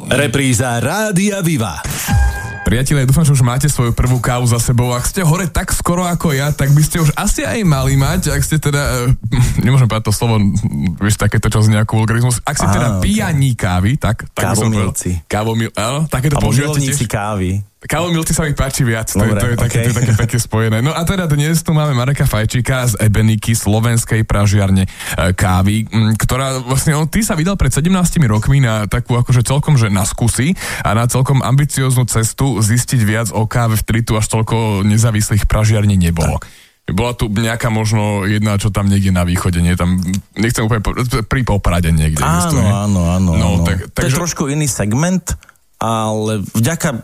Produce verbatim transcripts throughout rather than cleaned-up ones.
Repríza Rádia Viva. Priatelia, dúfam, že už máte svoju prvú kávu za sebou. Ak ste hore tak skoro ako ja, tak by ste už asi aj mali mať, ak ste teda, nemôžem povedať to slovo, vieš, takéto čo z nejakú vulgarizmus, ak ste teda pijaní kávy, tak... tak Kávomilci. Kávomil, áno, takéto používate tiež? Alebo milovníci kávy. Kávomilci sa mi páči viac, to, Dobre, je, to je také, okay. také, také spojené. No a teda dnes tu máme Mareka Fajčíka z Ebeniky, slovenskej pražiarne kávy, ktorá vlastne, on, ty sa vydal pred sedemnástimi rokmi na takú akože celkom, že na skúsi a na celkom ambicióznu cestu zistiť viac o káve, vtedy tu až toľko nezávislých pražiarní nebolo. Tak. Bola tu nejaká možno jedna, čo tam niekde na východe, nie tam, nechcem úplne po, pri Poprade niekde. Áno, existuje. áno, áno. No, áno. tak, to takže... je trošku iný segment, ale vďaka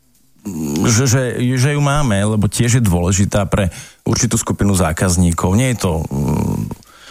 Že, že, že ju máme, lebo tiež je dôležitá pre určitú skupinu zákazníkov. Nie je to um,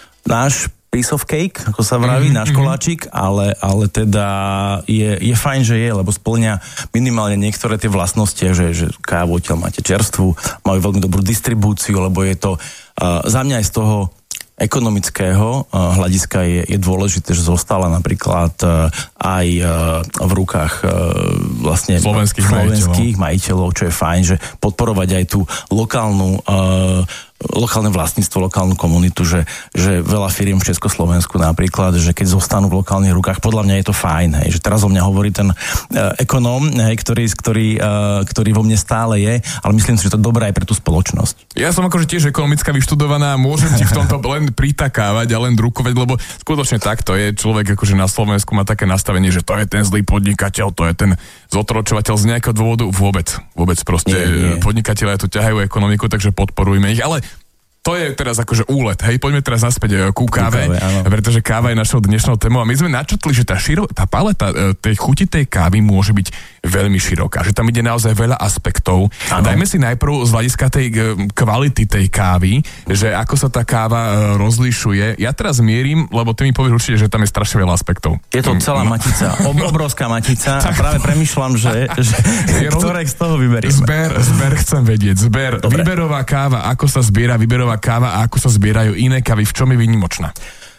náš piece of cake, ako sa vraví, mm-hmm. náš koláčik, ale, ale teda je, je fajn, že je, lebo spĺňa minimálne niektoré tie vlastnosti, že, že kávu odtiaľ máte čerstvú, majú veľmi dobrú distribúciu, lebo je to uh, za mňa aj z toho ekonomického uh, hľadiska je, je dôležité, že zostala napríklad uh, aj uh, v rukách uh, vlastne slovenských, slovenských majiteľov. majiteľov, čo je fajn, že podporovať aj tú lokálnu uh, lokálne vlastníctvo, lokálnu komunitu, že, že veľa firiem v Československu napríklad, že keď zostanú v lokálnych rukách, podľa mňa je to fajn, hej, že teraz o mňa hovorí ten uh, ekonóm, hej, ktorý, ktorý, uh, ktorý vo mne stále je, ale myslím si, že to dobré aj pre tú spoločnosť. Ja som akože tiež ekonomická vyštudovaná, môžem ti v tomto len pritakávať a len drukovať, lebo skutočne takto je, človek akože na Slovensku má také nastavenie, že to je ten zlý podnikateľ, to je ten zotročovateľ z nejakého dôvodu, vôbec, vôbec proste nie, nie. Podnikatelia tu ťahajú ekonomiku, takže podporujme ich, ale to je teraz akože úlet, hej, poďme teraz naspäť ku káve, káve pretože káva je našou dnešnou témou a my sme načrtli, že tá, širo, tá paleta tej chutitej kávy môže byť veľmi široká, že tam ide naozaj veľa aspektov. Ano. Dajme si najprv z hľadiska tej kvality tej kávy, že ako sa tá káva rozlišuje. Ja teraz mierim, lebo ty mi povieš určite, že tam je strašne veľa aspektov. Je to celá no. matica, obrovská matica a práve premýšľam, že, že ktoré z toho vyberiem. Zber, zber chcem vedieť, zber, Dobre. Výberová káva, ako sa zbiera výberová káva a ako sa zbierajú iné kávy, v čom je výnimočná?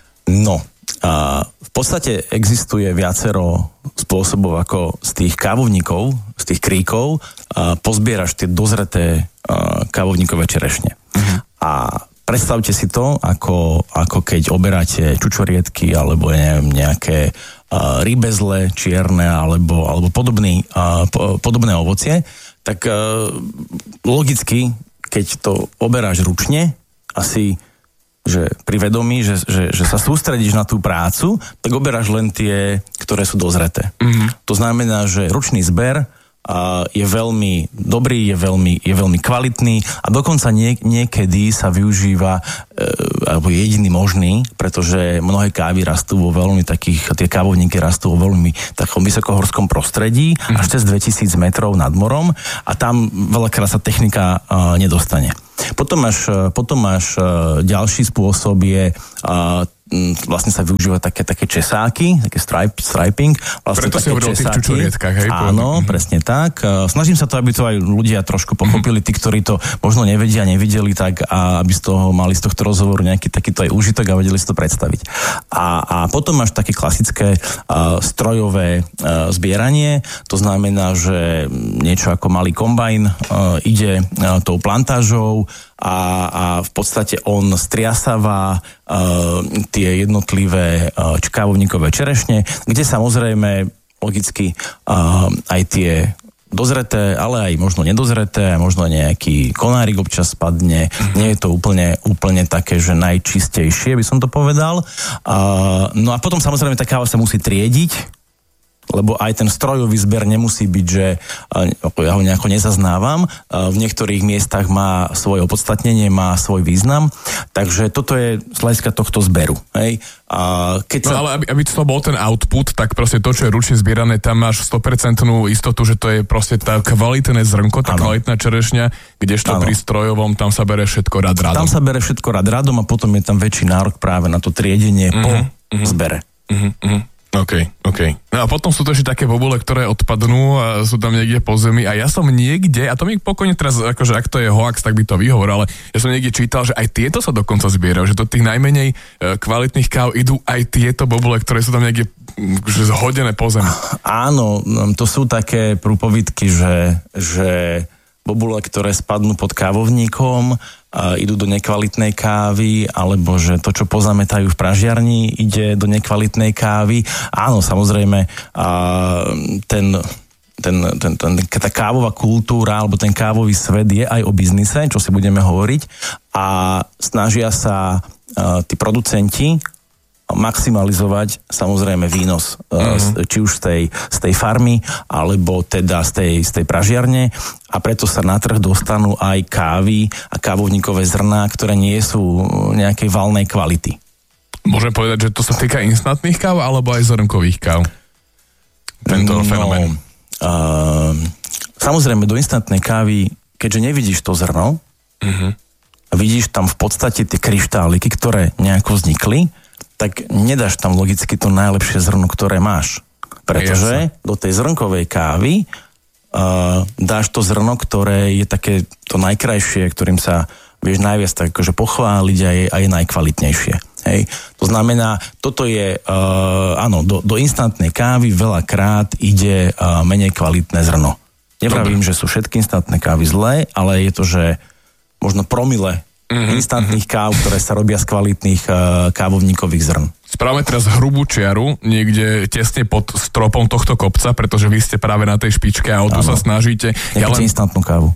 No, a v podstate existuje viacero spôsobov, ako z tých kávovníkov, z tých kríkov a pozbieraš tie dozreté a, kávovníkové čerešne. Uh-huh. A predstavte si to, ako, ako keď oberáte čučoriedky alebo neviem, nejaké a, rybezle čierne alebo, alebo podobný, a, po, podobné ovocie, tak a, logicky, keď to oberáš ručne, asi, že pri vedomí, že, že, že sa sústredíš na tú prácu, tak oberáš len tie, ktoré sú dozreté. Mm-hmm. To znamená, že ručný zber a, je veľmi dobrý, je veľmi, je veľmi kvalitný a dokonca nie, niekedy sa využíva, e, alebo je jediný možný, pretože mnohé kávy rastú vo veľmi takých, tie kávovníky rastú vo veľmi takom vysokohorskom prostredí, mm-hmm. až cez dvetisíc metrov nad morom a tam veľakrát sa technika a, nedostane. Potom máš, potom máš ďalší spôsob je vlastne sa využíva také, také česáky, také stripe, striping. Vlastne preto si hovoril o tých čučorietkách, hej? Áno, mm-hmm. presne tak. Snažím sa to, aby to aj ľudia trošku pochopili, tí, ktorí to možno nevedia, nevideli, tak a aby z toho mali z tohto rozhovoru nejaký takýto aj úžitok a vedeli si to predstaviť. A, a potom máš také klasické uh, strojové uh, zbieranie, to znamená, že niečo ako malý kombajn uh, ide uh, tou plantážou a, a v podstate on striasava uh, tie jednotlivé uh, kávovníkové čerešne, kde samozrejme logicky uh, aj tie dozreté, ale aj možno nedozreté, možno nejaký konárik občas spadne. Mm-hmm. Nie je to úplne, úplne také, že najčistejšie, by som to povedal. Uh, no a potom samozrejme tá káva sa musí triediť, lebo aj ten strojový zber nemusí byť, že ja ho nejako nezaznávam. V niektorých miestach má svoje opodstatnenie, má svoj význam. Takže toto je z hľadiska tohto zberu. Hej. A keď no sa... ale aby, aby to bol ten output, tak proste to, čo je ručne zbierané, tam máš sto percent istotu, že to je proste tá kvalitné zrnko, tá ano. Kvalitná čerešňa, kdežto ano. Pri strojovom tam sa bere všetko rad radom. Tam sa bere všetko rad radom a potom je tam väčší nárok práve na to triedenie mm-hmm. po mm-hmm. zbere. Mm-hmm. OK, OK. No a potom sú to ešte také bobule, ktoré odpadnú a sú tam niekde po zemi a ja som niekde, a to mi pokojne teraz, akože ak to je hoax, tak by to vyhovoril, ale ja som niekde čítal, že aj tieto sa dokonca zbierajú, že do tých najmenej kvalitných káv idú aj tieto bobule, ktoré sú tam niekde že zhodené po zemi. Áno, to sú také prúpovidky, že, že bobule, ktoré spadnú pod kávovníkom, a idú do nekvalitnej kávy, alebo že to, čo pozametajú v pražiarni, ide do nekvalitnej kávy. Áno, samozrejme, a ten, ten, ten, ten, tá kávová kultúra, alebo ten kávový svet je aj o biznise, čo si budeme hovoriť, a snažia sa a, tí producenti maximalizovať samozrejme výnos, mm-hmm. či už z tej, z tej farmy, alebo teda z tej, z tej pražiarne, a preto sa na trh dostanú aj kávy a kávovníkové zrná, ktoré nie sú nejakej valnej kvality. Môžem povedať, že to sa týka instantných káv, alebo aj zrnkových káv? Tento no, fenomén. Uh, samozrejme, do instantnej kávy, keďže nevidíš to zrno, mm-hmm. a vidíš tam v podstate tie kryštáliky, ktoré nejako vznikli, tak nedáš tam logicky to najlepšie zrno, ktoré máš. Pretože Jasne. do tej zrnkovej kávy uh, dáš to zrno, ktoré je také to najkrajšie, ktorým sa vieš najviac tak akože pochváliť a je, a je najkvalitnejšie. Hej. To znamená, toto je, uh, áno, do, do instantnej kávy veľakrát ide uh, menej kvalitné zrno. Nevravím, že sú všetky instantné kávy zlé, ale je to, že možno promile Mm-hmm. instantných káv, ktoré sa robia z kvalitných uh, kávovníkových zrn. Správame teraz hrubú čiaru niekde tesne pod stropom tohto kopca, pretože vy ste práve na tej špičke a o tu sa snažíte. Nepíte ja len... instantnú kávu.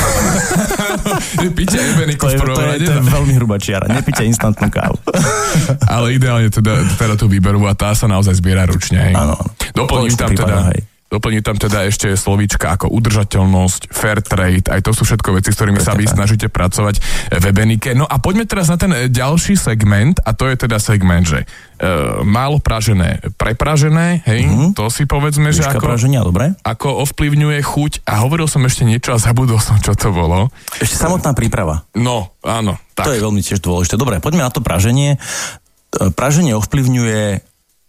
Píte ebeniku v prvom rade. To je veľmi hrubá čiara. Nepíte instantnú kávu. Ale ideálne teda, teda tú výberu a tá sa naozaj zbiera ručne. Áno. Doplním tam teda... Hej. Doplním tam teda ešte slovíčka ako udržateľnosť, fair trade, aj to sú všetko veci, s ktorými sa vy snažíte pracovať v ebenike. No a poďme teraz na ten ďalší segment, a to je teda segment, že e, málo pražené, prepražené, hej, mm-hmm. to si povedzme, Výška že ako, praženia, dobre. ako ovplyvňuje chuť, a hovoril som ešte niečo a zabudol som, čo to bolo. Ešte samotná príprava. No, áno. Tak. To je veľmi tiež dôležité. Dobre, poďme na to praženie. Praženie ovplyvňuje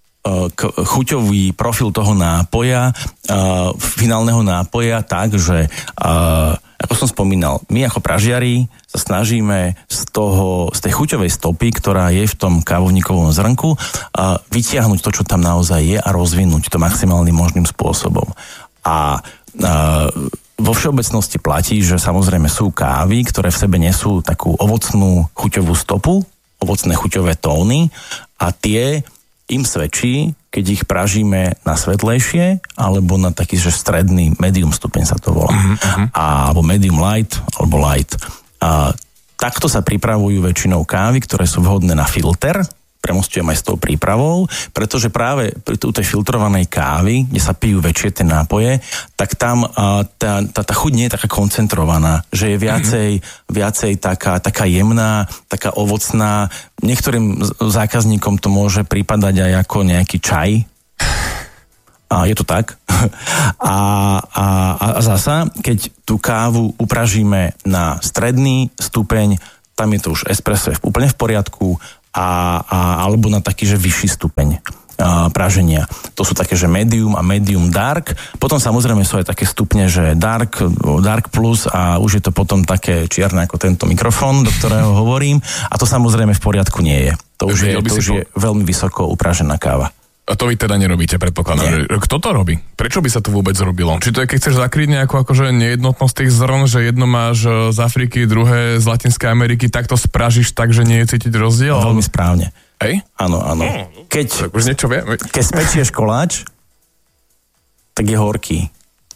chuťový profil toho nápoja, uh, finálneho nápoja, tak, že uh, ako som spomínal, my ako pražiari sa snažíme z toho, z tej chuťovej stopy, ktorá je v tom kávovníkovom zrnku, uh, vytiahnuť to, čo tam naozaj je, a rozvinúť to maximálnym možným spôsobom. A uh, vo všeobecnosti platí, že samozrejme sú kávy, ktoré v sebe nesú takú ovocnú chuťovú stopu, ovocné chuťové tóny, a tie im svedčí, keď ich pražíme na svetlejšie, alebo na taký, že stredný, medium stupeň sa to volá. Uh-huh. A, alebo medium light, alebo light. A takto sa pripravujú väčšinou kávy, ktoré sú vhodné na filter. Premostujem aj s tou prípravou, pretože práve pri tej filtrovanej kávy, kde sa pijú väčšie tie nápoje, tak tam a, tá, tá, tá chuť nie je taká koncentrovaná, že je viacej, mm-hmm. viacej taká, taká jemná, taká ovocná. Niektorým zákazníkom to môže pripadať aj ako nejaký čaj. A je to tak. A, a, a zasa, keď tú kávu upražíme na stredný stupeň, tam je to už espresso je úplne v poriadku, A, a, alebo na taký, že vyšší stupeň a, praženia. To sú také, že medium a medium dark. Potom samozrejme sú aj také stupne, že dark, dark plus, a už je to potom také čierne ako tento mikrofón, do ktorého hovorím. A to samozrejme v poriadku nie je. To už, je, to už po... je veľmi vysoko upražená káva. A to vy teda nerobíte, predpokladám. Že, kto to robí? Prečo by sa to vôbec robilo? Či to je, keď chceš zakryť nejakú akože nejednotnosť tých zrn, že jedno máš z Afriky, druhé z Latinskej Ameriky, tak to spražíš tak, že nie je cítiť rozdiel? Veľmi správne. Hej? Áno, áno. Keď, už niečo vie? Keď spečieš koláč, tak je horký.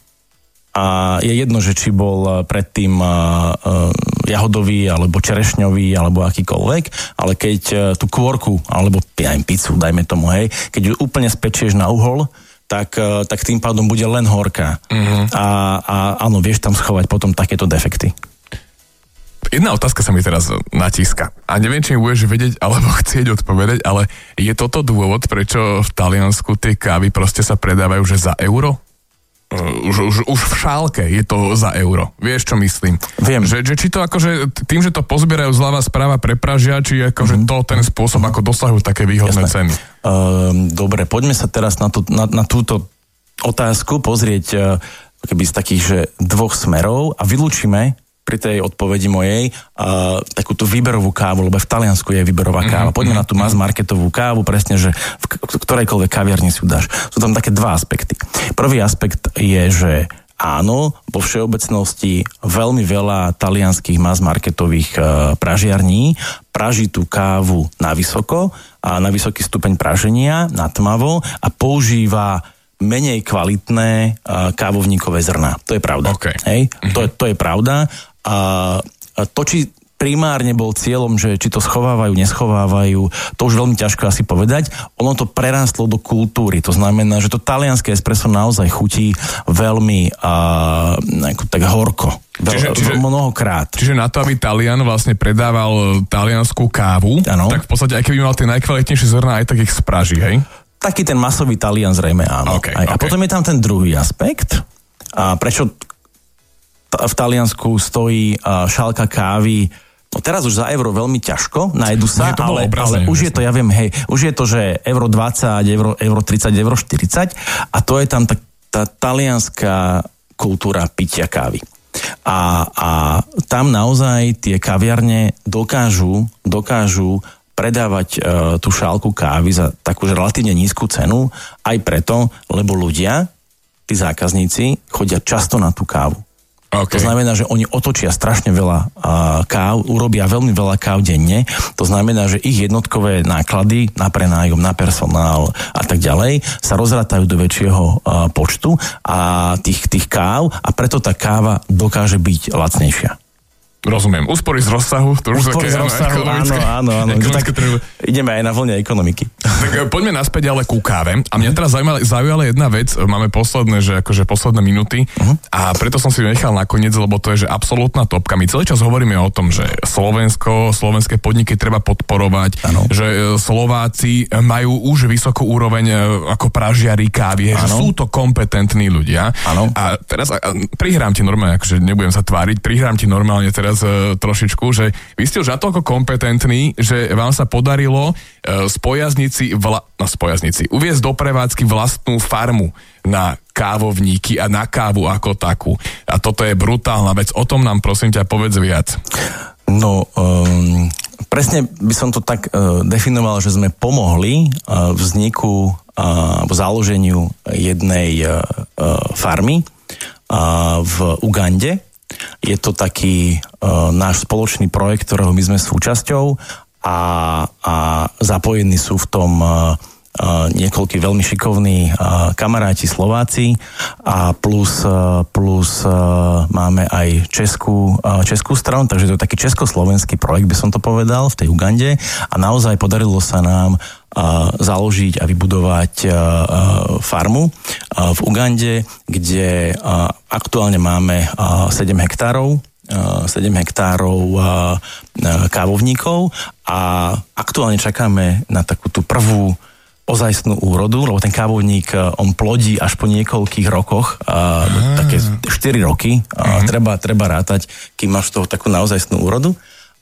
A je jedno, že či bol predtým uh, uh, jahodový, alebo čerešňový, alebo akýkoľvek, ale keď uh, tú kôrku, alebo aj pizzu, dajme tomu, hej, keď ju úplne spečieš na uhol, tak, uh, tak tým pádom bude len horká. Uh-huh. A, a áno, vieš tam schovať potom takéto defekty. Jedna otázka sa mi teraz natíska. A neviem, či mi budeš vedieť, alebo chcieť odpovedať, ale je toto dôvod, prečo v Taliansku tie kávy proste sa predávajú, že za euro? Už, už, už v šálke je to za euro. Vieš, čo myslím? Viem. Že, že či to akože, tým, že to pozbierajú zľava správa prepražia, či akože mm-hmm. to ten spôsob, ako dosahujú také výhodné Jasné. ceny. Uh, dobre, poďme sa teraz na, to, na, na túto otázku pozrieť uh, keby z takých, že dvoch smerov a vylúčime pri tej odpovedi mojej uh, takúto výberovú kávu, lebo v Taliansku je výberová káva. Poďme mm-hmm. na tú mass marketovú kávu, presne, že v ktorejkoľvek kaviarni si ju dáš. Sú tam také dva aspekty. Prvý aspekt je, že áno, vo všeobecnosti veľmi veľa talianských mass marketových uh, pražiarní praží tú kávu na vysoko a na vysoký stupeň praženia, na tmavo a používa menej kvalitné uh, kávovníkové zrná. To je pravda. Okay. Hej? Mm-hmm. To, je, to je pravda. A to, či primárne bol cieľom, že či to schovávajú, neschovávajú, to už veľmi ťažko asi povedať. Ono to prerástlo do kultúry. To znamená, že to talianské espresso naozaj chutí veľmi uh, tak horko. Čiže, čiže, mnohokrát. Čiže na to, aby Talian vlastne predával taliansku kávu, ano. Tak v podstate, aj keby mal tie najkvalitnejšie zrná, aj tak ich spraží, hej? Taký ten masový Talian zrejme áno. Okay, okay. A okay. potom je tam ten druhý aspekt. A prečo v Taliansku stojí šálka kávy, no teraz už za euro veľmi ťažko, nájdu sa, ale, ale už je to, ja viem, hej, už je to, že euro dvadsať, euro, euro tridsať, euro štyridsať a to je tam tá, tá talianská kultúra pitia kávy. A, a tam naozaj tie kaviarne dokážu, dokážu predávať e, tú šálku kávy za takú relatívne nízku cenu, aj preto, lebo ľudia, tí zákazníci, chodia často na tú kávu. Okay. To znamená, že oni otočia strašne veľa uh, káv, urobia veľmi veľa káv denne. To znamená, že ich jednotkové náklady na prenájom, na personál a tak ďalej sa rozrátajú do väčšieho uh, počtu a tých, tých káv a preto tá káva dokáže byť lacnejšia. Rozumiem. Úspory z rozsahu. To už Úspory z rozsahu, áno, áno. áno. Tak ideme aj na vlne ekonomiky. Tak poďme naspäť ale ku káve. A mňa teraz zaujala, zaujala jedna vec. Máme posledné, že akože posledné minúty uh-huh. a preto som si ju nechal nakoniec, lebo to je, že absolútna topka. My celý čas hovoríme o tom, že Slovensko, slovenské podniky treba podporovať, ano. Že Slováci majú už vysokú úroveň ako pražiari kávy, že sú to kompetentní ľudia. Ano. A teraz a, prihrám ti normálne, akože nebudem sa tváriť, prihrám ti normálne teraz trošičku, že vy ste už natoľko kompetentní, že vám sa podarilo uh, spojaznici, vla, no spojaznici, uviesť do prevádzky vlastnú farmu na kávovníky a na kávu ako takú. A toto je brutálna vec. O tom nám prosím ťa povedz viac. No, um, presne by som to tak uh, definoval, že sme pomohli uh, vzniku uh, alebo založeniu jednej uh, uh, farmy uh, v Ugande. Je to taký uh, náš spoločný projekt, ktorého my sme súčasťou a, a zapojení sú v tom uh, uh, niekoľkí veľmi šikovní uh, kamaráti Slováci a plus, uh, plus uh, máme aj českú, uh, českú stranu, takže to je taký československý projekt, by som to povedal, v tej Ugande a naozaj podarilo sa nám Uh, založiť a vybudovať uh, uh, farmu uh, v Ugande, kde uh, aktuálne máme uh, sedem hektárov, uh, sedem hektárov uh, uh, kávovníkov a aktuálne čakáme na takú tú prvú ozajstnú úrodu, lebo ten kávovník, uh, on plodí až po niekoľkých rokoch, uh, také štyri roky, uh, mm. treba, treba rátať, kým máš toho takú naozajstnú úrodu.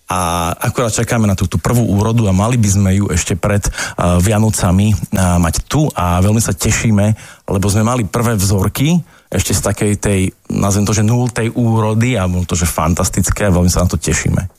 A akurát čakáme na tú, tú prvú úrodu a mali by sme ju ešte pred uh, Vianocami uh, mať tu a veľmi sa tešíme, lebo sme mali prvé vzorky ešte z takej tej, nazvem to, že nultej úrody a bolo to, že fantastické a veľmi sa na to tešíme.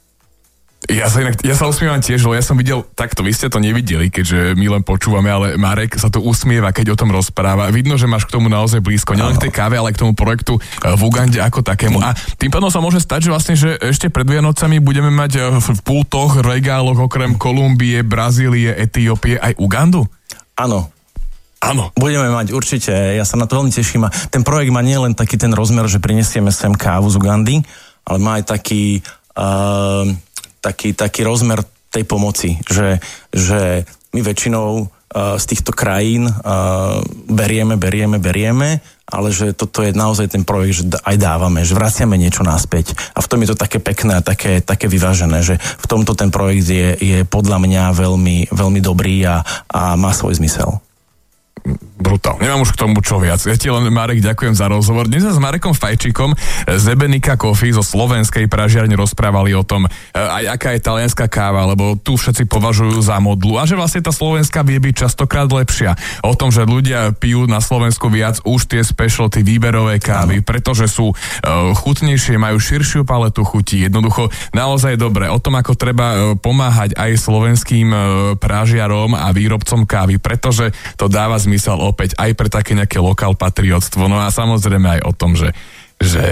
Ja sa, inak, ja sa usmievam tiež, lebo ja som videl, takto, vy ste to nevideli, keďže my len počúvame, ale Marek sa tu usmieva, keď o tom rozpráva. Vidno, že máš k tomu naozaj blízko, nielen k tej káve, ale k tomu projektu v Ugande ako takému. A tým pádom sa môže stať, že vlastne, že ešte pred Vianocami budeme mať v pultoch, regáloch okrem Kolumbie, Brazílie, Etiópie aj Ugandu? Áno. Áno. Budeme mať určite, ja sa na to veľmi teším. A ten projekt má nie len taký ten rozmer, že prinesieme sem kávu z Ugandy, ale má aj taký... Uh, Taký, taký rozmer tej pomoci, že, že my väčšinou uh, z týchto krajín uh, berieme, berieme, berieme, ale že toto je naozaj ten projekt, že aj dávame, že vraciame niečo naspäť. A v tom je to také pekné a také, také vyvážené, že v tomto ten projekt je, je podľa mňa veľmi, veľmi dobrý a, a má svoj zmysel. Brutál. Nemám už k tomu čo viac. Ja ti len, Marek, ďakujem za rozhovor. Dnes sa s Marekom Fajčikom z Ebenika Coffee zo slovenskej pražiarne rozprávali o tom, aj aká je talianská káva, lebo tu všetci považujú za modlu a že vlastne tá slovenská vie byť častokrát lepšia. O tom, že ľudia pijú na Slovensku viac už tie specialty výberové kávy, pretože sú uh, chutnejšie, majú širšiu paletu chutí. Jednoducho naozaj dobre. O tom, ako treba uh, pomáhať aj slovenským uh, pražiarom a výrobcom kávy, pretože to dáva zmysel opäť aj pre také nejaké lokál patriotstvo. No a samozrejme aj o tom, že, že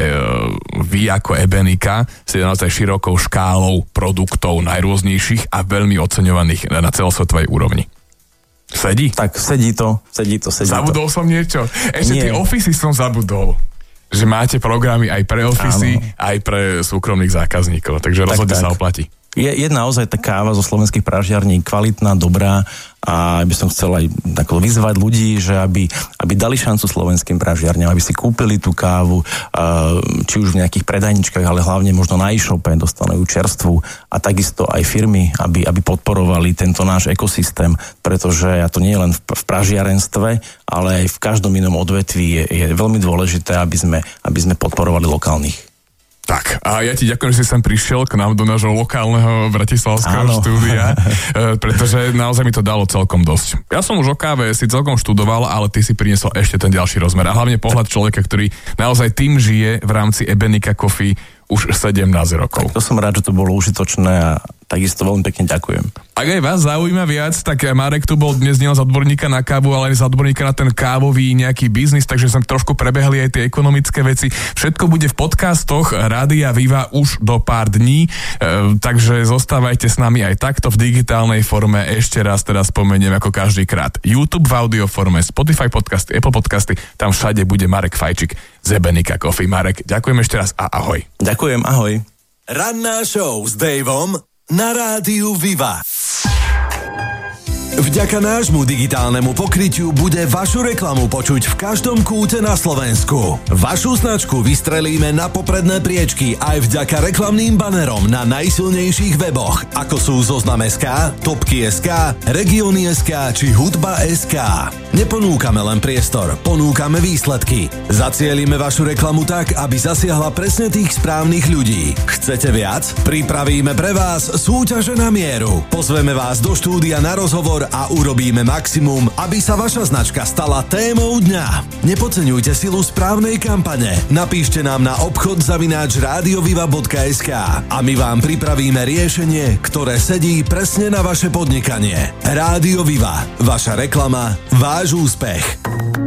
vy ako Ebenika ste naozaj širokou škálou produktov najrôznejších a veľmi oceňovaných na celosvetovej úrovni. Sedí? Tak sedí to, sedí to, sedí Zabudol to. som niečo. Ešte Nie. tie ofisy som zabudol. Že máte programy aj pre ofisy, áno, aj pre súkromných zákazníkov. Takže tak, rozhodne tak sa oplatí. Je, je naozaj tá káva zo slovenských pražiarní kvalitná, dobrá a by som chcel aj tako vyzvať ľudí, že aby, aby dali šancu slovenským pražiarňam, aby si kúpili tú kávu, či už v nejakých predajničkách, ale hlavne možno na e-shope dostanú čerstvú a takisto aj firmy, aby, aby podporovali tento náš ekosystém, pretože ja to nie je len v, v pražiarenstve, ale aj v každom inom odvetví je, je veľmi dôležité, aby sme, aby sme podporovali lokálnych. Tak, a ja ti ďakujem, že si sem prišiel k nám do nášho lokálneho bratislavského Áno. štúdia, pretože naozaj mi to dalo celkom dosť. Ja som už o káve si celkom študoval, ale ty si priniesol ešte ten ďalší rozmer. A hlavne pohľad človeka, ktorý naozaj tým žije v rámci Ebenika Coffee už sedemnásť rokov. Tak to som rád, že to bolo užitočné a takisto veľmi pekne ďakujem. Ak aj vás zaujíma viac, tak Marek tu bol dnes nielen za odborníka na kávu, ale aj za odborníka na ten kávový nejaký biznis, takže som trošku prebehli aj tie ekonomické veci. Všetko bude v podcastoch Rádia Viva už do pár dní, e, takže zostávajte s nami aj takto v digitálnej forme. Ešte raz teraz spomeniem ako každý krát. YouTube v audio forme, Spotify podcasty, Apple podcasty, tam všade bude Marek Fajčik z Ebenika Coffee. Marek, ďakujem ešte raz a ahoj. Ďakujem, ahoj. Ranná show s Davom na Rádiu Viva. Vďaka nášmu digitálnemu pokrytiu bude vašu reklamu počuť v každom kúte na Slovensku. Vašu značku vystrelíme na popredné priečky aj vďaka reklamným banerom na najsilnejších weboch, ako sú Zoznam bodka es ká, Topky bodka es ká, Regióny bodka es ká či Hudba bodka es ká. Neponúkame len priestor, ponúkame výsledky. Zacielime vašu reklamu tak, aby zasiahla presne tých správnych ľudí. Chcete viac? Pripravíme pre vás súťaže na mieru. Pozveme vás do štúdia na rozhovor a urobíme maximum, aby sa vaša značka stala témou dňa. Nepodceňujte silu správnej kampane. Napíšte nám na obchod zavináč radioviva bodka es ká a my vám pripravíme riešenie, ktoré sedí presne na vaše podnikanie. Rádio Viva. Vaša reklama, váš úspech.